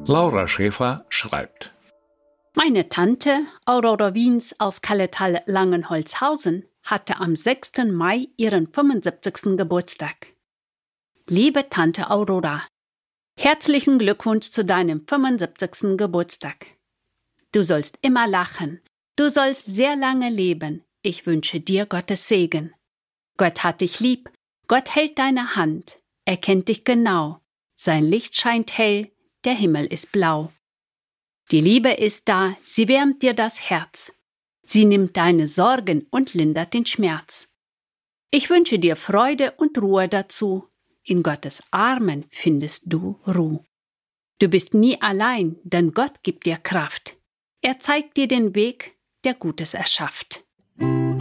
Laura Schäfer schreibt: Meine Tante, Aurora Wiens aus Kalletal-Langenholzhausen, hatte am 6. Mai ihren 75. Geburtstag. Liebe Tante Aurora, herzlichen Glückwunsch zu deinem 75. Geburtstag. Du sollst immer lachen, du sollst sehr lange leben. Ich wünsche dir Gottes Segen. Gott hat dich lieb, Gott hält deine Hand, er kennt dich genau. Sein Licht scheint hell, der Himmel ist blau. Die Liebe ist da, sie wärmt dir das Herz. Sie nimmt deine Sorgen und lindert den Schmerz. Ich wünsche dir Freude und Ruhe dazu. In Gottes Armen findest du Ruhe. Du bist nie allein, denn Gott gibt dir Kraft. Er zeigt dir den Weg, der Gutes erschafft.